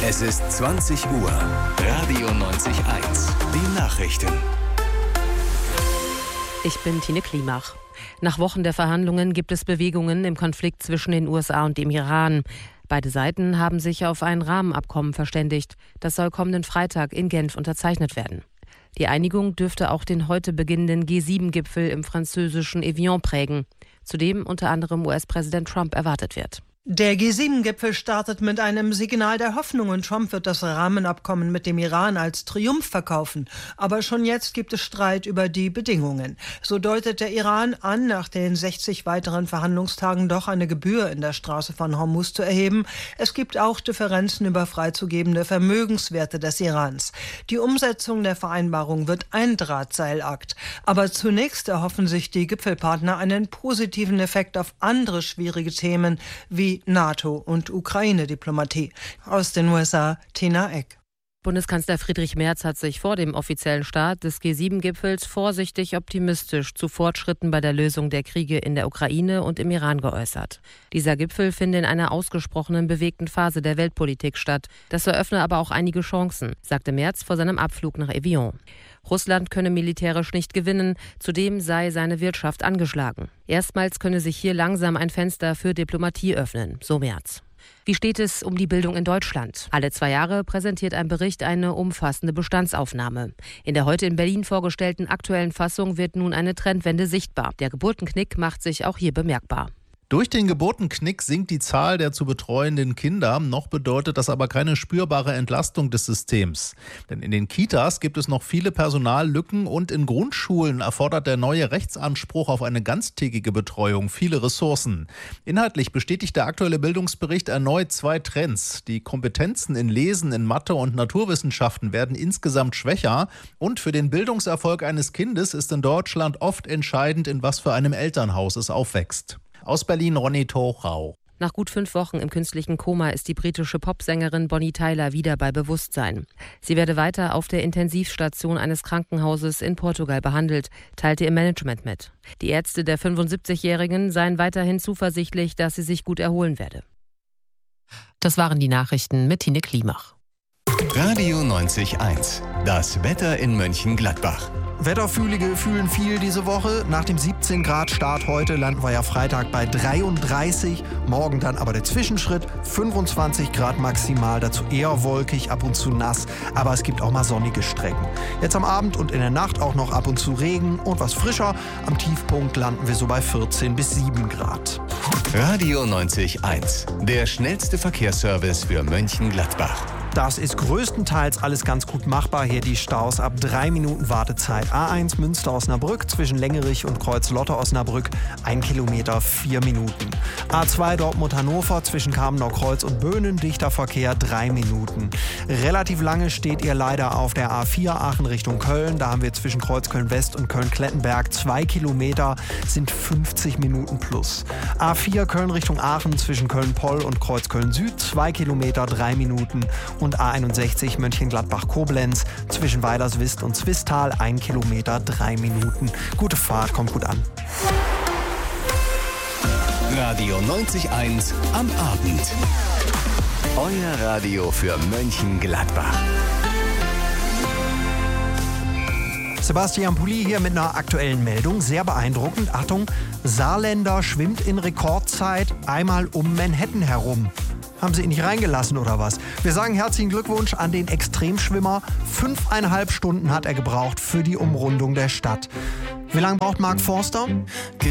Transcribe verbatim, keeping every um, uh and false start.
Es ist zwanzig Uhr. Radio neunzig Komma eins. Die Nachrichten. Ich bin Tine Klimach. Nach Wochen der Verhandlungen gibt es Bewegungen im Konflikt zwischen den U S A und dem Iran. Beide Seiten haben sich auf ein Rahmenabkommen verständigt. Das soll kommenden Freitag in Genf unterzeichnet werden. Die Einigung dürfte auch den heute beginnenden G sieben Gipfel im französischen Evian prägen, zu dem unter anderem U S-Präsident Trump erwartet wird. Der G sieben Gipfel startet mit einem Signal der Hoffnung und Trump wird das Rahmenabkommen mit dem Iran als Triumph verkaufen. Aber schon jetzt gibt es Streit über die Bedingungen. So deutet der Iran an, nach den sechzig weiteren Verhandlungstagen doch eine Gebühr in der Straße von Hormuz zu erheben. Es gibt auch Differenzen über freizugebende Vermögenswerte des Irans. Die Umsetzung der Vereinbarung wird ein Drahtseilakt. Aber zunächst erhoffen sich die Gipfelpartner einen positiven Effekt auf andere schwierige Themen wie NATO- und Ukraine-Diplomatie. Aus den U S A, Tina Eck. Bundeskanzler Friedrich Merz hat sich vor dem offiziellen Start des G sieben Gipfels vorsichtig optimistisch zu Fortschritten bei der Lösung der Kriege in der Ukraine und im Iran geäußert. Dieser Gipfel finde in einer ausgesprochenen bewegten Phase der Weltpolitik statt. Das eröffne aber auch einige Chancen, sagte Merz vor seinem Abflug nach Evian. Russland könne militärisch nicht gewinnen, zudem sei seine Wirtschaft angeschlagen. Erstmals könne sich hier langsam ein Fenster für Diplomatie öffnen, so Merz. Wie steht es um die Bildung in Deutschland? Alle zwei Jahre präsentiert ein Bericht eine umfassende Bestandsaufnahme. In der heute in Berlin vorgestellten aktuellen Fassung wird nun eine Trendwende sichtbar. Der Geburtenknick macht sich auch hier bemerkbar. Durch den Geburtenknick sinkt die Zahl der zu betreuenden Kinder. Noch bedeutet das aber keine spürbare Entlastung des Systems. Denn in den Kitas gibt es noch viele Personallücken und in Grundschulen erfordert der neue Rechtsanspruch auf eine ganztägige Betreuung viele Ressourcen. Inhaltlich bestätigt der aktuelle Bildungsbericht erneut zwei Trends. Die Kompetenzen in Lesen, in Mathe und Naturwissenschaften werden insgesamt schwächer. Und für den Bildungserfolg eines Kindes ist in Deutschland oft entscheidend, in was für einem Elternhaus es aufwächst. Aus Berlin Ronny Tochau. Nach gut fünf Wochen im künstlichen Koma ist die britische Popsängerin Bonnie Tyler wieder bei Bewusstsein. Sie werde weiter auf der Intensivstation eines Krankenhauses in Portugal behandelt, teilte ihr Management mit. Die Ärzte der fünfundsiebzigjährigen seien weiterhin zuversichtlich, dass sie sich gut erholen werde. Das waren die Nachrichten mit Tine Klimach. Radio neunzig Komma eins. Das Wetter in Mönchengladbach. Wetterfühlige fühlen viel diese Woche. Nach dem siebzehn Grad Start heute landen wir ja Freitag bei dreiunddreißig. Morgen dann aber der Zwischenschritt. fünfundzwanzig Grad maximal, dazu eher wolkig, ab und zu nass. Aber es gibt auch mal sonnige Strecken. Jetzt am Abend und in der Nacht auch noch ab und zu Regen und was frischer. Am Tiefpunkt landen wir so bei vierzehn bis sieben Grad. Radio neunzig Komma eins. Der schnellste Verkehrsservice für Mönchengladbach. Das ist größtenteils alles ganz gut machbar. Hier die Staus ab drei Minuten Wartezeit. A eins Münster-Osnabrück zwischen Längerich und Kreuz-Lotte-Osnabrück, ein Kilometer, vier Minuten. A zwei Dortmund-Hannover zwischen Kamenau-Kreuz und Böhnen, dichter Verkehr, drei Minuten. Relativ lange steht ihr leider auf der A vier Aachen Richtung Köln. Da haben wir zwischen Kreuzköln-West und Köln-Klettenberg zwei Kilometer, sind fünfzig Minuten plus. A vier Köln Richtung Aachen zwischen Köln-Poll und Kreuzköln-Süd, zwei Kilometer, drei Minuten. Und A einundsechzig Mönchengladbach-Koblenz zwischen Weilerswist und Zwistal, ein Kilometer, drei Minuten. Gute Fahrt, kommt gut an. Radio neunzig Komma eins am Abend. Euer Radio für Mönchengladbach. Sebastian Pulli hier mit einer aktuellen Meldung. Sehr beeindruckend. Achtung, Saarländer schwimmt in Rekordzeit einmal um Manhattan herum. Haben Sie ihn nicht reingelassen oder was? Wir sagen herzlichen Glückwunsch an den Extremschwimmer. Fünfeinhalb Stunden hat er gebraucht für die Umrundung der Stadt. Wie lange braucht Mark Forster?